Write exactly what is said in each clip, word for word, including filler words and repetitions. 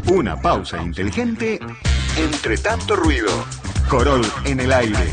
Una pausa inteligente entre tanto ruido. Corol en el aire.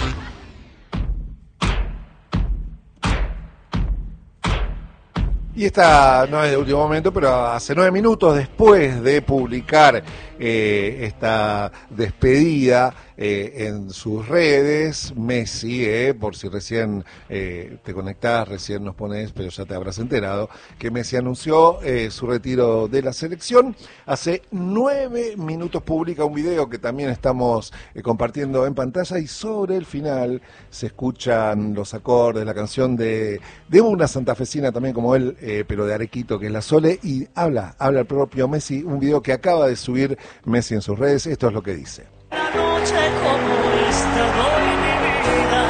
Y esta no es de último momento, pero hace nueve minutos después de publicar eh, esta despedida eh, en sus redes, Messi, eh, por si recién eh, te conectás, recién nos pones, pero ya te habrás enterado, que Messi anunció eh, su retiro de la selección. Hace nueve minutos publica un video que también estamos eh, compartiendo en pantalla, y sobre el final se escuchan los acordes, la canción de, de una santafesina también como él, eh, pero de Arequito, que es la Sole, y habla, habla el propio Messi, un video que acaba de subir Messi en sus redes. Esto es lo que dice. Una noche como esta doy mi vida.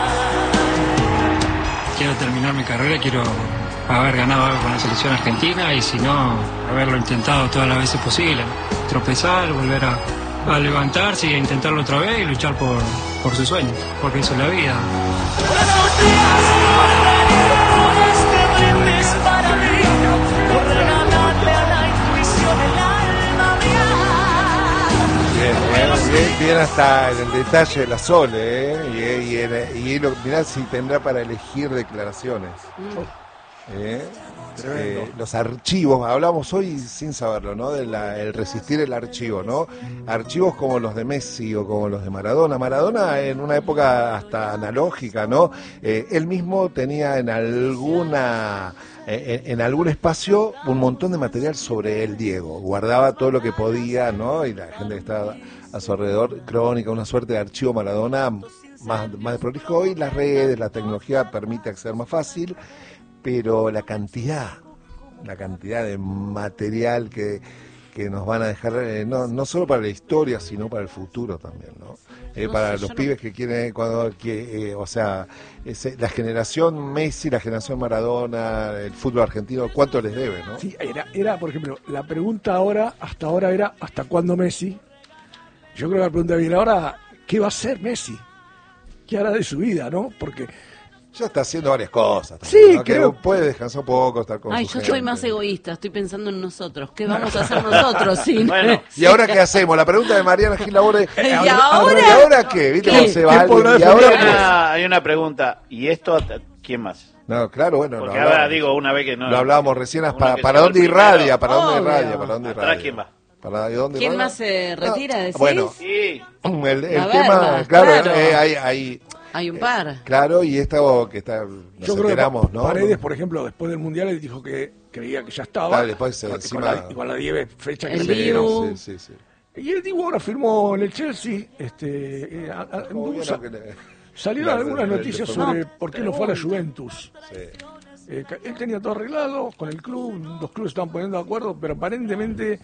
Quiero terminar mi carrera, quiero haber ganado algo con la selección argentina, y si no, haberlo intentado todas las veces posible. Tropezar, volver a, a levantarse e intentarlo otra vez y luchar por, por sus sueños, porque eso es la vida. Buenos días, buenas que brindes para mí, por regalarle a la intuición el alma mía. Bien, bien, bien, bien hasta en el detalle de la Sole, ¿eh? Y, y, en- y lo, mirá si tendrá para elegir declaraciones. ¿Eh? Eh, los archivos, hablamos hoy sin saberlo, ¿no? De la, el resistir el archivo, ¿no? Archivos como los de Messi o como los de Maradona. Maradona en una época hasta analógica, ¿no? Eh, él mismo tenía en alguna eh, en, en algún espacio un montón de material sobre el Diego. Guardaba todo lo que podía, ¿no? Y la gente que estaba a su alrededor, crónica, una suerte de archivo Maradona más, más de prolijo. Hoy las redes, la tecnología permite acceder más fácil, pero la cantidad, la cantidad de material que, que nos van a dejar, eh, no, no solo para la historia, sino para el futuro también, ¿no? Eh, No para sé, los yo pibes que quieren, cuando, que, eh, o sea, ese, la generación Messi, la generación Maradona, el fútbol argentino, ¿cuánto les debe, no? Sí, era, era, por ejemplo, la pregunta ahora, hasta ahora era, ¿hasta cuándo Messi? Yo creo que la pregunta viene ahora, ¿qué va a hacer Messi? ¿Qué hará de su vida, no? Porque Ya está haciendo varias cosas. Sí, también, ¿no? creo- Que puede descansar un poco, estar con Ay, su yo soy gente. más egoísta, estoy pensando en nosotros. ¿Qué vamos a hacer nosotros sin Bueno. ¿Y ahora qué hacemos? La pregunta de Mariana Gil Laborde. ¿Y ¿Y ahora? ahora qué? ¿Viste ¿Qué? cómo se va ¿Qué alguien? podrá ¿Y ahora defender? qué? Hay una, hay una pregunta. ¿Y esto a quién más? No, claro, bueno, Porque lo ahora hablábamos, digo una vez que no. lo hablábamos recién. Uno ¿Para, que para se va dónde el primero. irradia? ¿Para dónde Obvio. irradia? ¿Para dónde ¿Atrás irradia? quién va? ¿Para dónde ¿Quién irradia? más se retira, decís? Bueno, Sí. el, el La tema, verga, claro, claro. eh, hay, hay, Hay un par. claro, y esto que está, nos yo creo que enteramos, Pa- ¿no? Paredes, por ejemplo, después del Mundial, él dijo que creía que ya estaba. Claro, después, y con, encima- la, y con la diez fecha que El le Sí, dieron. Dibu. sí, sí, sí. Y el Dibu ahora firmó en el Chelsea. Este, eh, a- a- Como vieron sa- que le- salieron le- algunas le- noticias le- sobre No, por qué no fue a la Juventus. Sí. Eh, ca- él tenía todo arreglado con el club, los clubes estaban poniendo de acuerdo, pero aparentemente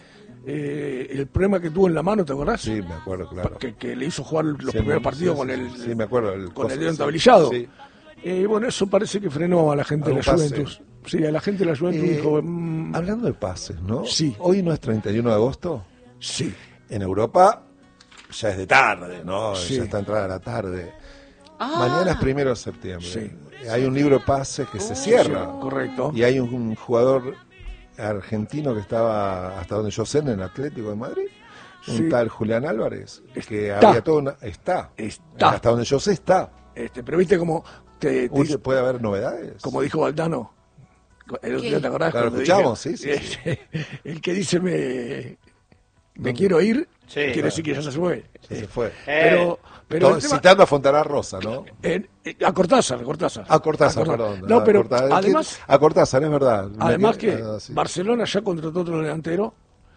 eh, el problema que tuvo en la mano, ¿te acordás? Sí, me acuerdo, claro. Que, que le hizo jugar los Sí, primeros sí, partidos sí, con sí, el sí, me acuerdo, el con coso, el dedo sí. entablillado. Sí. Eh, bueno, eso parece que frenó a la gente de la Algún pase. Juventus. Sí, a la gente de la Juventus Eh, dijo, mm, Hablando de pases, ¿no? Sí. Hoy no es treinta y uno de agosto. sí. En Europa ya es de tarde, ¿no? Sí. Ya está entrada la tarde. Ah. Mañana es primero de septiembre. Sí. Hay un libro de pases que se cierra. Correcto. Y hay un, un jugador argentino que estaba, hasta donde yo sé, en el Atlético de Madrid. Un Sí. tal Julián Álvarez. Que Está. había todo una... Está. Está. Hasta donde yo sé, está. Este, pero viste como te, te Uy, dice- ¿puede haber novedades? como dijo Valdano. El otro día, ¿te acordás? Claro, cuando escuchamos, dije- sí, sí, El que dice me, me quiero ir, Sí, quiere claro. decir que ya se fue. Ya se fue. Eh, Pero, pero Todo- el tema- Citando a Fontana Rosa, ¿no? en- eh, a Cortázar, a Cortázar. A Cortázar, A Cortázar. perdón. No, a pero Cortázar. además, A Cortázar, es verdad. además Me- que ah, sí. Barcelona ya contrató otro delantero.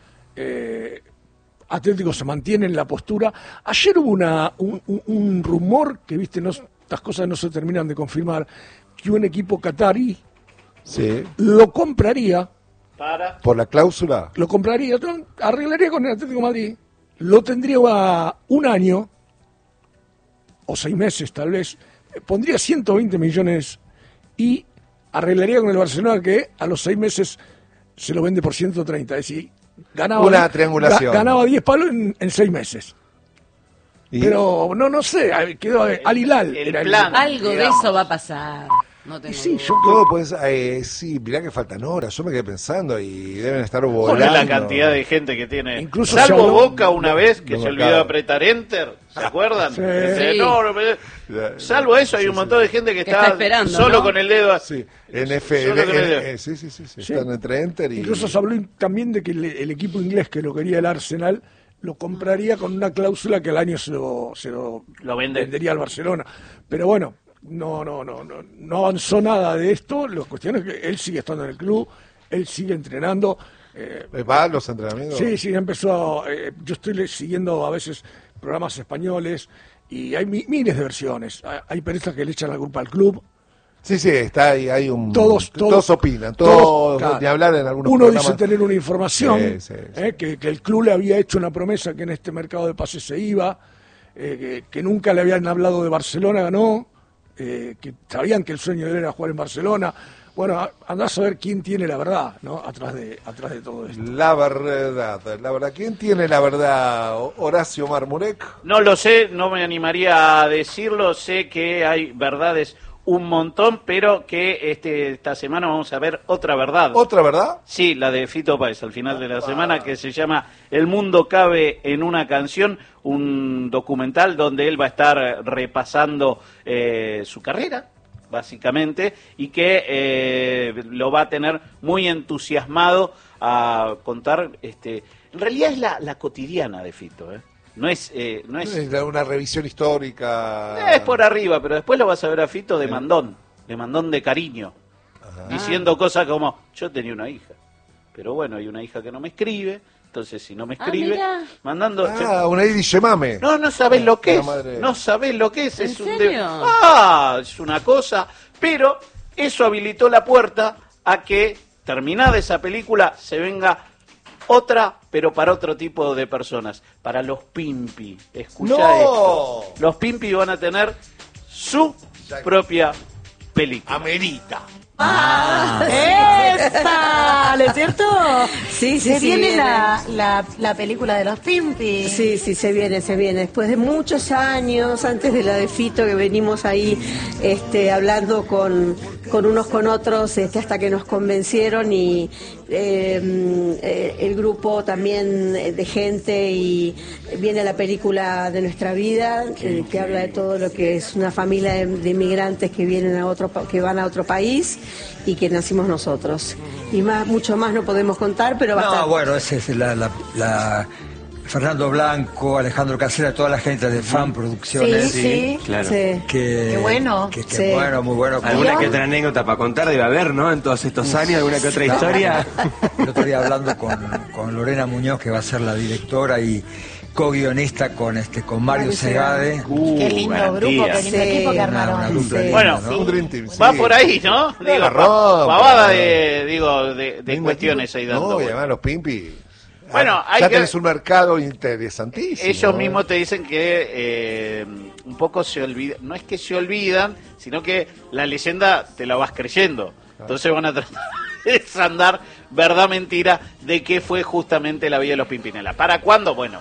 eh, Atlético se mantiene en la postura. Ayer hubo una, un, un- un rumor que, viste, no, estas cosas no se terminan de confirmar, que un equipo catarí Sí. lo compraría, Para. Por la cláusula. lo compraría, lo arreglaría con el Atlético de Madrid, lo tendría a un año, o seis meses tal vez, eh, pondría ciento veinte millones y arreglaría con el Barcelona, que a los seis meses se lo vende por ciento treinta, es decir, ganaba, Una die- triangulación. ga- ganaba diez palos en, en seis meses. Y- Pero no no sé, quedó eh, Al Hilal. El era plan. Algo de digamos. eso va a pasar. No tengo Y sí, duda. yo Todo pues, eh, sí, mirá que faltan horas, yo me quedé pensando y deben estar Con volando. la cantidad de gente que tiene. Incluso Salvo se habló- Boca una vez que Lo se marcado. olvidó de apretar Enter. ¿Se acuerdan? Sí. Ese, Sí. no, no, pero- Ya, Salvo eso, hay sí, un sí. montón de gente que, Que está, está esperando, solo ¿no? con el dedo. Sí, en F, Solo en- con el en- dedo. eh, sí, sí, sí, sí, Sí. están entre Enter y... Incluso se habló in- también de que el, el equipo inglés que lo quería el Arsenal lo compraría con una cláusula que al año se lo, se lo, Lo vende. vendería al Barcelona. Pero bueno, no, no, no, no, no avanzó nada de esto. La cuestión es que él sigue estando en el club, él sigue entrenando. eh, Eh, ¿Va a los entrenamientos? Sí, sí, empezó. eh, yo estoy le- siguiendo a veces programas españoles y hay mi- miles de versiones. Hay, hay periodistas que le echan la culpa al club. Sí, sí, está ahí, hay un... Todos, todos, opinan, todos, claro. ni hablar en algunos Uno programas. dice tener una información, Sí, sí, sí. eh, que, que el club le había hecho una promesa que en este mercado de pases se iba, eh, que, que nunca le habían hablado de Barcelona, ganó, eh, que sabían que el sueño de él era jugar en Barcelona. Bueno, a- andá a saber quién tiene la verdad, ¿no? Atrás de, atrás de todo esto. La verdad, la verdad. ¿Quién tiene la verdad? ¿Horacio Marmurek? No lo sé, no me animaría a decirlo. Sé que hay verdades un montón, pero que este, esta semana vamos a ver otra verdad. ¿Otra verdad? Sí, la de Fito Páez al final de la semana, que se llama El mundo cabe en una canción, un documental donde él va a estar repasando eh, su carrera, básicamente, y que eh, lo va a tener muy entusiasmado a contar. Este, en realidad es la, la cotidiana de Fito, ¿eh? No es, eh, no es, Es una revisión histórica. es por arriba, pero después lo vas a ver a Fito de mandón, de mandón de cariño, diciendo cosas como, yo tenía una hija, pero bueno, hay una hija que no me escribe, entonces si no me Ah, escribe, mirá. mandando... Ah, una Edith Yemame. No, no sabés lo que La es, madre. no sabés lo que es, ¿En es un serio? de- Ah, es una cosa, pero eso habilitó la puerta a que, terminada esa película, se venga otra, pero para otro tipo de personas, para los Pimpi. Escuchá ¡No! esto. Los Pimpi van a tener su propia película. Amerita. ¡Esa! ¿No es cierto? Sí, sí, Se sí, viene viene. la, la, la película de los Pimpi. Sí, sí, se viene, se viene. Después de muchos años, antes de la de Fito, que venimos ahí este, hablando con, con unos con otros, este, hasta que nos convencieron y eh, eh, el grupo también de gente y viene la película de nuestra vida, eh, que habla de todo lo que es una familia de, de inmigrantes que vienen a otro, pa- que van a otro país y que nacimos nosotros. Y más, mucho más no podemos contar, pero va a No, estar. bueno, ese es la, la, la- Fernando Blanco, Alejandro Casera, toda la gente de Fan Producciones. Sí, sí. Claro. Sí. Que, Qué bueno. Que, que Sí. bueno, muy bueno. ¿Alguna ¿Yo? que otra anécdota para contar debe haber, no? En todos estos años, ¿alguna que otra historia? El otro día hablando con, con Lorena Muñoz, que va a ser la directora y co-guionista con este con Mario Mario Segade. Uh, Qué lindo garantía. grupo, qué lindo Sí. equipo que Una- armaron. una dupla Sí. linda, Bueno, ¿no? Un Dream Team, sí. Va por ahí, ¿no? Digo, La pa- rompe. pavada de, digo, de, de Lindo cuestiones equipo. ahí dando. No, y vueltas. además los Pimpi. Bueno, Ah, hay ya que- tenés un mercado interesantísimo. Ellos ¿no? mismos te dicen que eh, un poco se olvidan, no es que se olvidan, sino que la leyenda te la vas creyendo. Entonces van a tratar de desandar verdad mentira de qué fue justamente la vida de los Pimpinela. ¿Para cuándo? Bueno,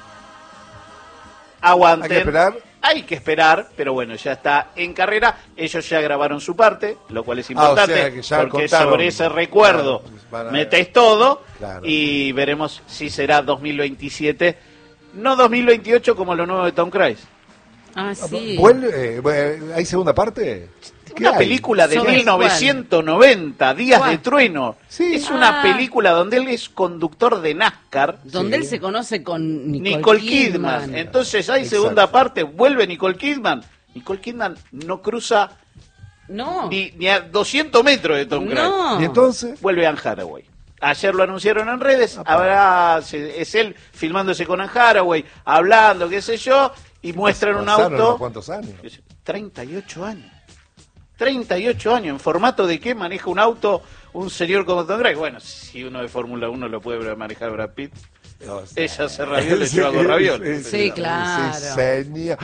aguanten. Hay que esperar. Hay que esperar, pero bueno, ya está en carrera. Ellos ya grabaron su parte, lo cual es Ah, o importante, sea, que ya porque contaron. sobre ese recuerdo Claro, van a- metés todo Claro. y veremos si será dos mil veintisiete, no dos mil veintiocho como lo nuevo de Tom Cruise. Ah, sí. Vuelve, eh, bueno, ¿hay segunda parte? ¿Qué Una hay? película de ¿Sobre mil novecientos noventa, Días ¿Cuál? de Trueno. Sí. Es una Ah. película donde él es conductor de NASCAR. Donde Sí. él se conoce con Nicole, Nicole Kidman. Kidman. Entonces hay Exacto. segunda parte, vuelve Nicole Kidman. Nicole Kidman no cruza No. ni, ni a doscientos metros de Tom Cruise. No. ¿Y entonces? Vuelve Anne Hathaway. Ayer lo anunciaron en redes, habrá, se- es él filmándose con Anne Hathaway, hablando, qué sé yo, y muestran un Pasaron auto. unos cuantos años. treinta y ocho años. treinta y ocho años. ¿En formato de qué maneja un auto un señor como Tom Cruise? Bueno, si uno de Fórmula uno lo puede manejar Brad Pitt, O sea, ella hace ravioles, yo hago ravioles. Sí, claro. Sí, señor.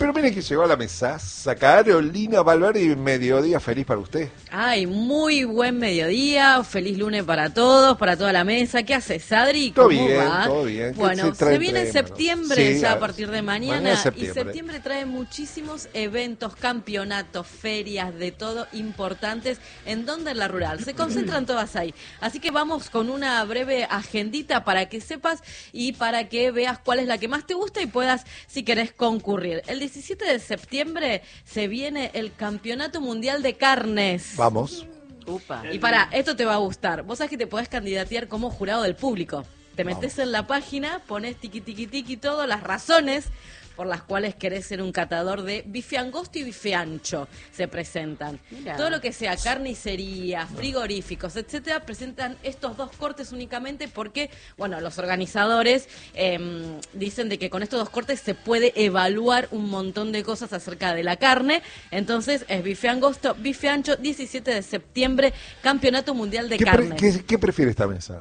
Pero miren que llegó a la mesaza Carolina Valverde, mediodía feliz para usted. Ay, muy buen mediodía, feliz lunes para todos, para toda la mesa. ¿Qué haces, Adri? Todo ¿Cómo bien, va? todo bien. Bueno, Se trae se viene entre septiembre sí, ya a- a partir de mañana, mañana es y septiembre. septiembre trae muchísimos eventos, campeonatos, ferias, de todo importantes. ¿En dónde? En la rural. Se concentran todas ahí. Así que vamos con una breve agendita para que sepas y para que veas cuál es la que más te gusta y puedas, si querés, concurrir. El diecisiete de septiembre se viene el Campeonato Mundial de Carnes. Vamos. Upa. Y para, esto te va a gustar. Vos sabés que te podés candidatear como jurado del público. Te metés en la página, pones tiqui tiqui tiqui todo, las razones por las cuales querés ser un catador de bife angosto y bife ancho se presentan. Mirá. Todo lo que sea carnicería, frigoríficos, etcétera, presentan estos dos cortes únicamente porque, bueno, los organizadores eh, dicen de que con estos dos cortes se puede evaluar un montón de cosas acerca de la carne. Entonces es bife angosto, bife ancho, diecisiete de septiembre, Campeonato Mundial de ¿Qué, pre- Carne. qué- qué prefiere esta mesa?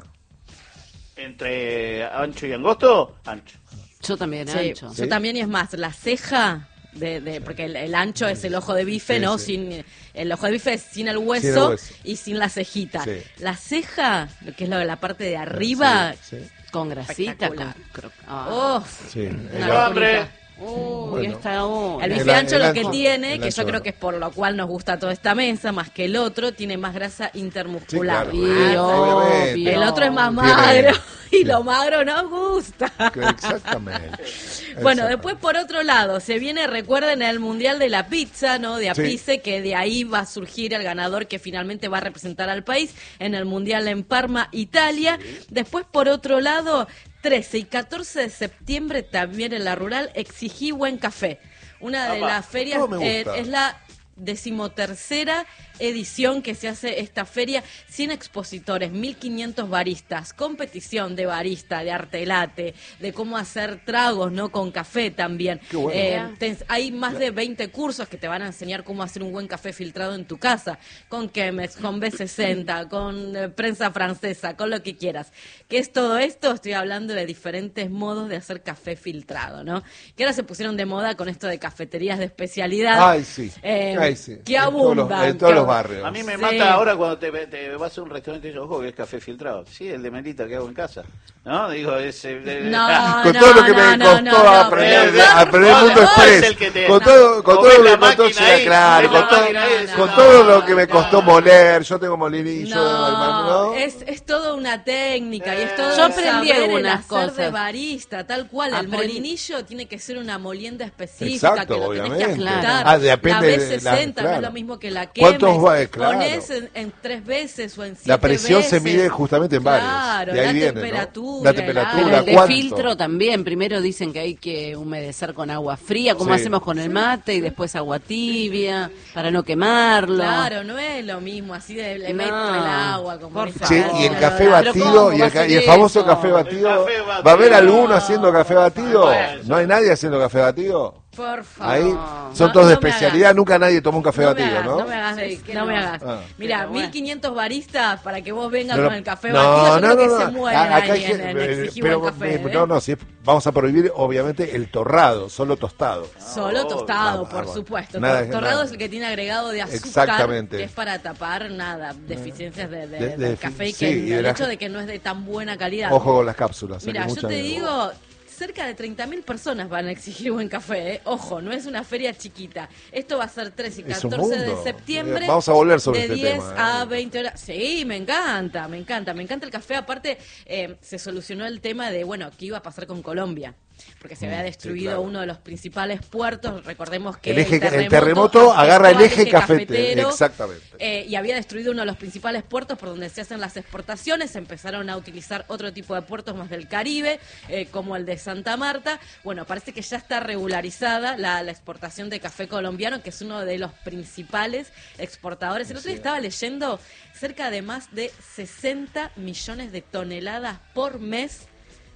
Entre ancho y angosto, ancho. Yo también, Sí, ancho. yo también, y es más, la ceja, de, de porque el, el ancho es el ojo de bife, Sí, ¿no? sí. Sin el ojo de bife es sin el hueso, Sin el hueso. y sin la cejita. Sí. La ceja, lo que es lo de la parte de arriba, Sí, sí. Con grasita, con... Espectacular. cro- ah. oh, Sí. una El- locurita. Uy, Bueno. esta hora. El El bife an- ancho el lo que ancho, tiene, el que yo ancho creo no. que es por lo cual nos gusta toda esta mesa, más que el otro, tiene más grasa intermuscular. Sí, Y claro, obviamente. obvio. El otro es más Tiene- magro, y lo magro nos gusta. Exactamente. Bueno, Exactamente. después por otro lado, se viene, recuerden, el Mundial de la Pizza, ¿no? De Sí. Apice, que de ahí va a surgir el ganador que finalmente va a representar al país en el Mundial en Parma, Italia. Después, por otro lado, trece y catorce de septiembre, también en la rural, Exigí Buen Café. Una de Apa, las ferias, todo me eh, gusta. es la decimotercera edición que se hace esta feria, cien expositores, mil quinientos baristas, competición de barista, de arte latte, de cómo hacer tragos, ¿no? Con café también. Qué bueno. Eh, te- hay más de veinte cursos que te van a enseñar cómo hacer un buen café filtrado en tu casa, con Chemex, con B sesenta, con eh, prensa francesa, con lo que quieras. ¿Qué es todo esto? Estoy hablando de diferentes modos de hacer café filtrado, ¿no? Que ahora se pusieron de moda con esto de cafeterías de especialidad. Ay, sí. Eh, Ay, sí. Que En todos los- abundan. en todos que los abundan. barrios. A mí me Sí. mata ahora cuando te, te vas a un restaurante y yo, ojo, que es café filtrado. Sí, el de Melita que hago en casa. ¿No? Digo, ese... de- No, Con no, todo lo que me no, costó no, no, aprender, pero- aprender no, Mundo no, Express, es el que te- con no. todo, con O todo ves lo que la me costó máquina llegar, ahí, claro, ves la con todo, máquina ahí, con no, todo no, lo que me no. costó moler, yo tengo molinillo, No, ¿no? es, es toda una técnica y es todo Yo un aprendí saber el algunas hacer de cosas. barista, tal cual. El Aprendí- molinillo tiene que ser una molienda específica, Exacto, que lo tenés que obviamente. ajustar. Ah, depende la de B sesenta la- no es claro. lo mismo que la ¿Cuántos Chemex. va- claro. Ponés en, en tres veces o en siete La presión se veces. mide justamente en varios. Claro, De ahí la viene, ¿no? temperatura. La el temperatura, Pero el de ¿cuánto? filtro también, primero dicen que hay que humedecer con agua fría, como Sí. hacemos con el mate, y después agua tibia, para no quemarlo. Claro, no es lo mismo, así de le No, meto el agua. Como por dice Sí, la- y el la- café la- Pero batido, ¿cómo y va el, a ca- ser y el famoso eso? café batido. El café batido. ¿Va a haber alguno haciendo café batido? Bueno. ¿No hay nadie haciendo café batido? Por favor. Ahí No, son todos de no me especialidad, hagas. nunca nadie tomó un café No me batido, hagas, ¿no? no me hagas, Sí, que no me no. hagas. Ah. Mira, Pero bueno. mil quinientos baristas para que vos vengas No, con el café no, batido, yo no, creo no, que no. se mueren Acá ahí hay en, que- en Exigí pero, Buen Café. eh, ¿eh? no, no, si es- vamos a prohibir obviamente el torrado, solo tostado. Solo Oh, tostado, nada, por bueno. supuesto. Nada, Tor- Torrado nada. es el que tiene agregado de azúcar, Exactamente. que es para tapar, nada, deficiencias de, de- De- del de- café y sí, que y el, de el la- hecho de que no es de tan buena calidad. Ojo con las cápsulas. Mira, que yo muchas- te digo, cerca de treinta mil personas van a exigir Buen Café, ¿eh? Ojo, no es una feria chiquita. Esto va a ser trece y Es un catorce de mundo. septiembre. Vamos a volver sobre de este diez tema, a ¿eh? veinte horas. Sí, me encanta, me encanta, me encanta el café. Aparte, eh, se solucionó el tema de, bueno, ¿qué iba a pasar con Colombia? Porque se había Mm, sí, destruido claro. uno de los principales puertos. Recordemos que El eje- el terremoto, terremoto agarra el afectó al eje cafetero, exactamente. eh, y había destruido uno de los principales puertos por donde se hacen las exportaciones. Empezaron a utilizar otro tipo de puertos más del Caribe, eh, como el de Santa Marta. Bueno, parece que ya está regularizada la, la exportación de café colombiano, que es uno de los principales exportadores. El otro día estaba leyendo cerca de más de sesenta millones de toneladas por mes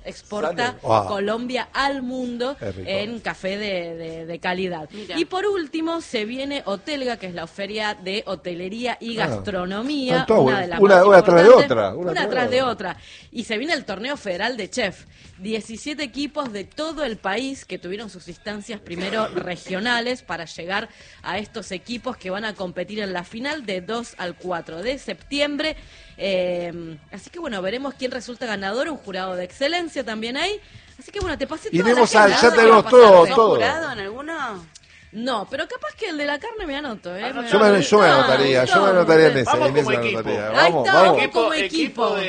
exporta Sale. Wow. Colombia al mundo Qué rico. en café de, de- de calidad. Mira. Y por último se viene Hotelga, que es la feria de hotelería y Ah, gastronomía, están todas una buenas. de las Una- más una tras de importantes, otra, una, una tras tras de de otra. Y se viene el torneo federal de chef. diecisiete equipos de todo el país que tuvieron sus instancias primero regionales para llegar a estos equipos que van a competir en la final de dos al cuatro de septiembre. Eh, así que bueno, veremos quién resulta ganador, un jurado de excelencia también ahí. Así que bueno, te pasé toda Iremos la al- agenda. ya tenemos ¿Qué va a todo, pasar? ¿Sos todo. jurado en alguno? No, pero capaz que el de la carne me anoto, ¿eh? Yo me, yo me Ah, anotaría, yo me no, anotaría en ese. Vamos en ese como me equipo. anotaría. Ahí Vamos, está, vamos. vamos como equipo. de